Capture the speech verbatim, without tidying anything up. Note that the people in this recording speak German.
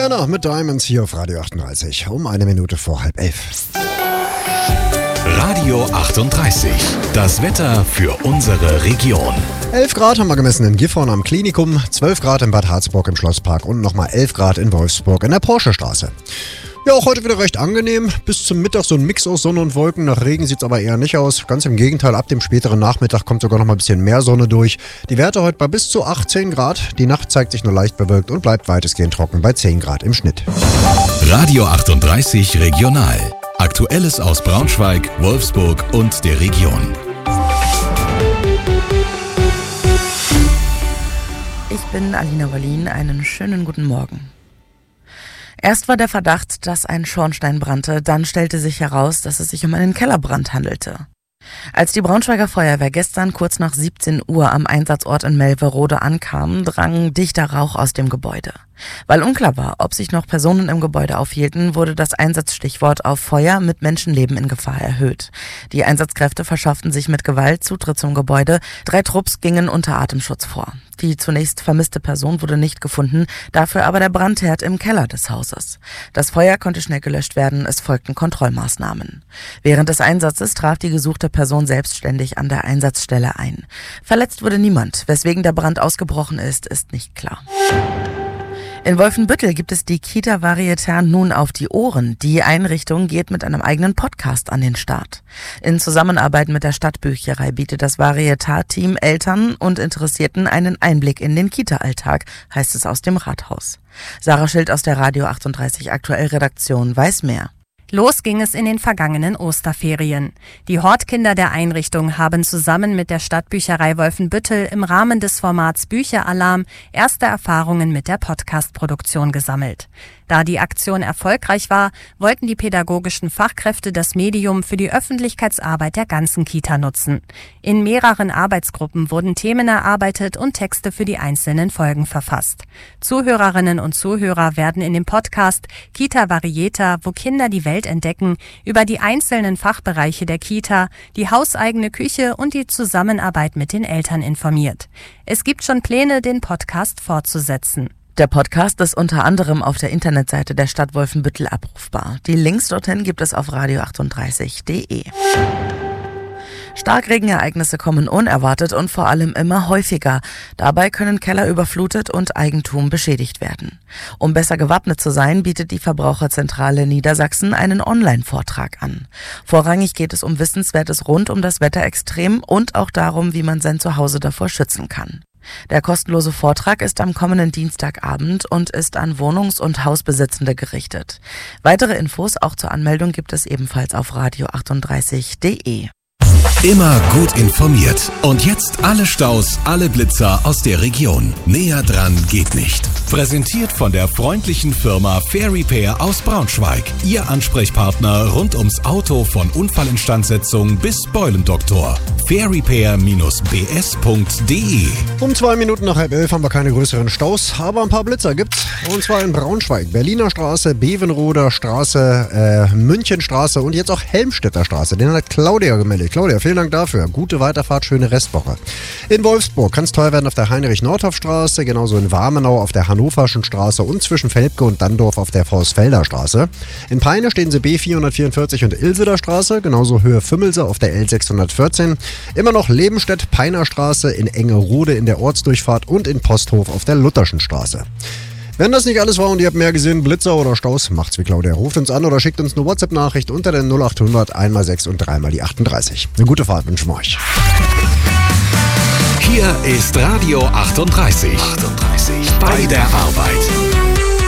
Rihanna mit Diamonds hier auf Radio achtunddreißig, um eine Minute vor halb elf. Radio achtunddreißig, das Wetter für unsere Region. elf Grad haben wir gemessen in Gifhorn am Klinikum, zwölf Grad in Bad Harzburg im Schlosspark und nochmal elf Grad in Wolfsburg in der Porschestraße. Ja, auch heute wieder recht angenehm. Bis zum Mittag so ein Mix aus Sonne und Wolken. Nach Regen sieht es aber eher nicht aus. Ganz im Gegenteil, ab dem späteren Nachmittag kommt sogar noch mal ein bisschen mehr Sonne durch. Die Werte heute bei bis zu achtzehn Grad. Die Nacht zeigt sich nur leicht bewölkt und bleibt weitestgehend trocken bei zehn Grad im Schnitt. Radio achtunddreißig Regional. Aktuelles aus Braunschweig, Wolfsburg und der Region. Ich bin Alina Wallin. Einen schönen guten Morgen. Erst war der Verdacht, dass ein Schornstein brannte, dann stellte sich heraus, dass es sich um einen Kellerbrand handelte. Als die Braunschweiger Feuerwehr gestern kurz nach siebzehn Uhr am Einsatzort in Melverode ankam, drang dichter Rauch aus dem Gebäude. Weil unklar war, ob sich noch Personen im Gebäude aufhielten, wurde das Einsatzstichwort auf Feuer mit Menschenleben in Gefahr erhöht. Die Einsatzkräfte verschafften sich mit Gewalt Zutritt zum Gebäude. Drei Trupps gingen unter Atemschutz vor. Die zunächst vermisste Person wurde nicht gefunden, dafür aber der Brandherd im Keller des Hauses. Das Feuer konnte schnell gelöscht werden, es folgten Kontrollmaßnahmen. Während des Einsatzes traf die gesuchte Person selbstständig an der Einsatzstelle ein. Verletzt wurde niemand, weswegen der Brand ausgebrochen ist, ist nicht klar. In Wolfenbüttel gibt es die Kita Varieté nun auf die Ohren. Die Einrichtung geht mit einem eigenen Podcast an den Start. In Zusammenarbeit mit der Stadtbücherei bietet das Varieté-Team Eltern und Interessierten einen Einblick in den Kita-Alltag, heißt es aus dem Rathaus. Sarah Schild aus der Radio achtunddreißig Aktuell Redaktion weiß mehr. Los ging es in den vergangenen Osterferien. Die Hortkinder der Einrichtung haben zusammen mit der Stadtbücherei Wolfenbüttel im Rahmen des Formats Bücheralarm erste Erfahrungen mit der Podcast-Produktion gesammelt. Da die Aktion erfolgreich war, wollten die pädagogischen Fachkräfte das Medium für die Öffentlichkeitsarbeit der ganzen Kita nutzen. In mehreren Arbeitsgruppen wurden Themen erarbeitet und Texte für die einzelnen Folgen verfasst. Zuhörerinnen und Zuhörer werden in dem Podcast Kita Varieté, wo Kinder die Welt entdecken, über die einzelnen Fachbereiche der Kita, die hauseigene Küche und die Zusammenarbeit mit den Eltern informiert. Es gibt schon Pläne, den Podcast fortzusetzen. Der Podcast ist unter anderem auf der Internetseite der Stadt Wolfenbüttel abrufbar. Die Links dorthin gibt es auf radio achtunddreißig punkt de. Starkregenereignisse kommen unerwartet und vor allem immer häufiger. Dabei können Keller überflutet und Eigentum beschädigt werden. Um besser gewappnet zu sein, bietet die Verbraucherzentrale Niedersachsen einen Online-Vortrag an. Vorrangig geht es um Wissenswertes rund um das Wetterextrem und auch darum, wie man sein Zuhause davor schützen kann. Der kostenlose Vortrag ist am kommenden Dienstagabend und ist an Wohnungs- und Hausbesitzende gerichtet. Weitere Infos auch zur Anmeldung gibt es ebenfalls auf radio achtunddreißig punkt de. Immer gut informiert. Und jetzt alle Staus, alle Blitzer aus der Region. Näher dran geht nicht. Präsentiert von der freundlichen Firma Fair Repair aus Braunschweig. Ihr Ansprechpartner rund ums Auto von Unfallinstandsetzung bis Beulendoktor. fair repair b s punkt de. Um zwei Minuten nach halb elf haben wir keine größeren Staus, aber ein paar Blitzer gibt's. Und zwar in Braunschweig, Berliner Straße, Bevenroder Straße, äh, Münchenstraße und jetzt auch Helmstedter Straße. Den hat Claudia gemeldet. Claudia, vielen Dank dafür. Gute Weiterfahrt, schöne Restwoche. In Wolfsburg kann es teuer werden auf der Heinrich-Nordhoff-Straße, genauso in Warmenau auf der Hannoverschen Straße und zwischen Velpke und Dandorf auf der Vorsfelder Straße. In Peine stehen sie B vierhundertvierundvierzig und Ilseder Straße, genauso Höhe Fümmelse auf der L sechshundertvierzehn. Immer noch Lebenstedt, Peiner Straße, in Engerode in der Ortsdurchfahrt und in Posthof auf der Lutherschen Straße. Wenn das nicht alles war und ihr habt mehr gesehen, Blitzer oder Staus, macht's wie Claudia. Ruft uns an oder schickt uns eine WhatsApp-Nachricht unter der null achthundert eins mal sechs und drei mal die achtunddreißig. Eine gute Fahrt wünschen wir euch. Hier ist Radio achtunddreißig. achtunddreißig. Bei der Arbeit.